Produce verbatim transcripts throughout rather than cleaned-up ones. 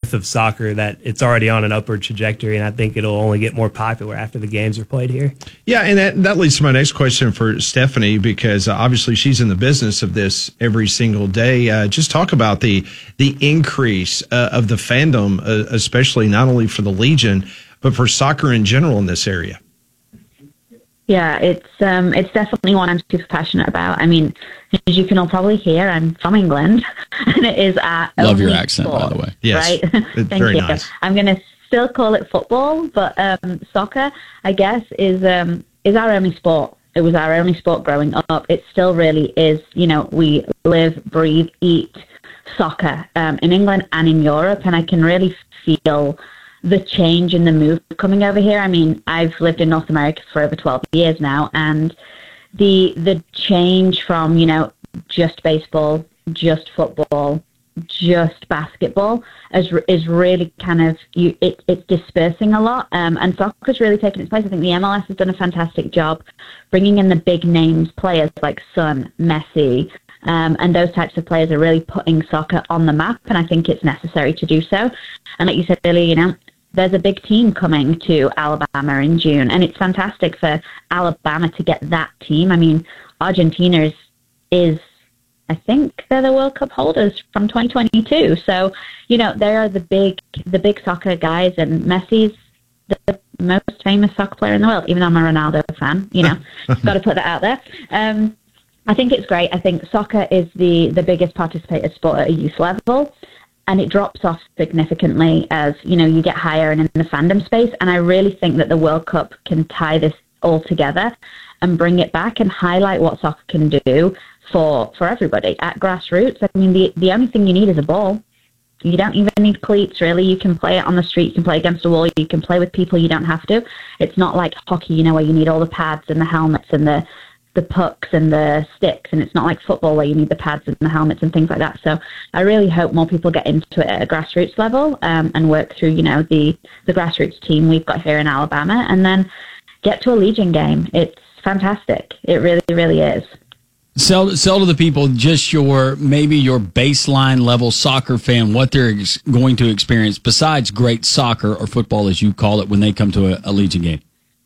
growth of soccer that it's already on an upward trajectory, and I think it'll only get more popular after the games are played here. Yeah, and that, that leads to my next question for Stephanie, because uh, obviously she's in the business of this every single day. Uh, just talk about the the increase uh, of the fandom, uh, especially not only for the Legion, but for soccer in general in this area. Yeah, it's um, it's definitely one I'm super passionate about. I mean, as you can all probably hear, I'm from England, and it is our Love only your accent, sport, by the way. Yes, right? it's Thank very you. nice. I'm going to still call it football, but um, soccer, I guess, is um, is our only sport. It was our only sport growing up. It still really is. You know, we live, breathe, eat soccer um, in England and in Europe, and I can really feel the change in the move coming over here. I mean, I've lived in North America for over twelve years now, and the the change from, you know, just baseball, just football, just basketball is, is really kind of, you, it, it's dispersing a lot, um, and soccer's really taken its place. I think the M L S has done a fantastic job bringing in the big names players like Son, Messi, Um, and those types of players are really putting soccer on the map, and I think it's necessary to do so. And like you said earlier, you know, there's a big team coming to Alabama in June, and it's fantastic for Alabama to get that team. I mean, Argentina is, is I think they're the World Cup holders from twenty twenty-two. So, you know, they are the big, the big soccer guys, and Messi's the most famous soccer player in the world, even though I'm a Ronaldo fan, you know, got to put that out there. Um, I think it's great. I think soccer is the, the biggest participated sport at a youth level, and it drops off significantly as, you know, you get higher and in the fandom space. And I really think that the World Cup can tie this all together and bring it back and highlight what soccer can do for for everybody at grassroots. I mean, the, the only thing you need is a ball. You don't even need cleats, really. You can play it on the street. You can play against a wall. You can play with people. You don't have to. It's not like hockey, you know, where you need all the pads and the helmets and the the pucks and the sticks, and it's not like football where you need the pads and the helmets and things like that. So I really hope more people get into it at a grassroots level um, and work through, you know, the, the grassroots team we've got here in Alabama, and then get to a Legion game. It's fantastic. It really, really is. Sell, sell to the people just your, maybe your baseline level soccer fan, what they're ex- going to experience besides great soccer or football, as you call it, when they come to a, a Legion game.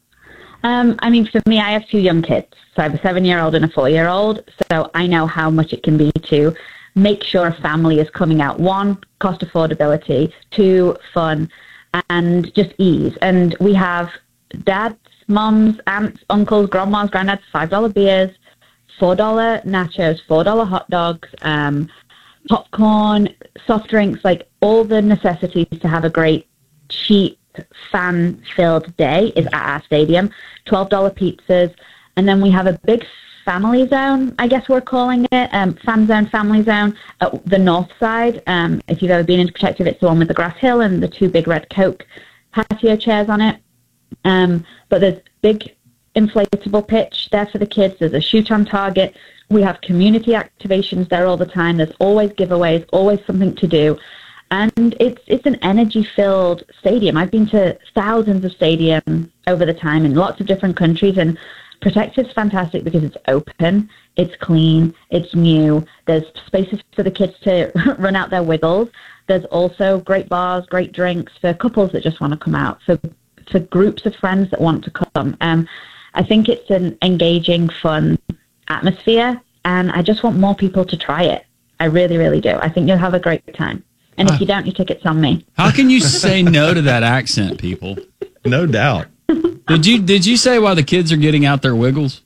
Um, I mean, for me, I have two young kids. So I have a seven-year-old and a four-year-old. So I know how much it can be to make sure a family is coming out. One, cost affordability. Two, fun. And just ease. And we have dads, moms, aunts, uncles, grandmas, granddads, five dollar beers, four dollar nachos, four dollar hot dogs, um, popcorn, soft drinks, like all the necessities to have a great, cheap, fan-filled day is at our stadium. twelve dollar pizzas. And then we have a big family zone, I guess we're calling it, um, fan zone, family zone, at the north side. Um, if you've ever been into Protective, it's the one with the grass hill and the two big red Coke patio chairs on it. Um, but there's big inflatable pitch there for the kids. There's a shoot on target. We have community activations there all the time. There's always giveaways, always something to do. And it's it's an energy-filled stadium. I've been to thousands of stadiums over the time in lots of different countries, and Protective's fantastic because it's open, it's clean, it's new. There's spaces for the kids to run out their wiggles. There's also great bars, great drinks for couples that just want to come out, for for groups of friends that want to come. Um, I think it's an engaging, fun atmosphere, and I just want more people to try it. I really, really do. I think you'll have a great time. And if you don't, your ticket's on me. How can you say no to that accent, people? No doubt. Did you did you say why the kids are getting out their wiggles?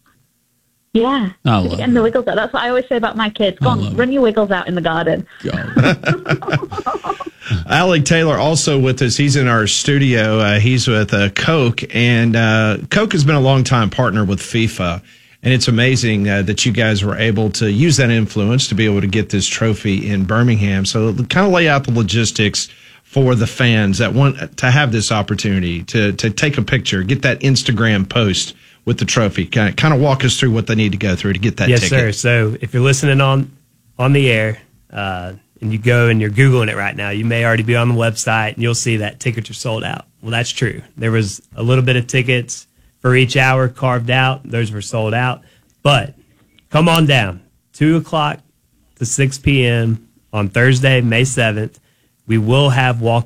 Yeah. I love Getting the wiggles out. That's what I always say about my kids. Go I on, love run your wiggles out in the garden. Alec Taylor also with us. He's in our studio. Uh, he's with uh, Coke, and uh, Coke has been a long-time partner with FIFA. And it's amazing uh, that you guys were able to use that influence to be able to get this trophy in Birmingham. So kind of lay out the logistics for the fans that want to have this opportunity to to take a picture, get that Instagram post with the trophy. Kind of, kind of walk us through what they need to go through to get that yes, ticket. Yes, sir. So if you're listening on, on the air uh, and you go and you're Googling it right now, you may already be on the website and you'll see that tickets are sold out. Well, that's true. There was a little bit of tickets for each hour carved out. Those were sold out. But come on down, two o'clock to six p.m. on Thursday, May seventh. We will have walk